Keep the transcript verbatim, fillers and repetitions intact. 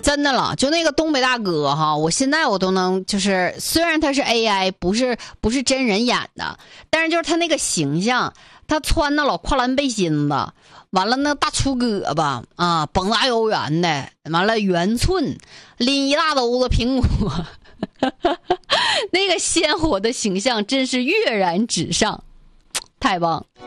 真的了，就那个东北大哥哈，我现在我都能就是，虽然他是 A I， 不是不是真人演的，但是就是他那个形象，他穿那老跨栏背心子，完了那大粗胳膊啊，绷大腰圆的，完了圆寸，拎一大兜子苹果，那个鲜活的形象真是跃然纸上，太棒。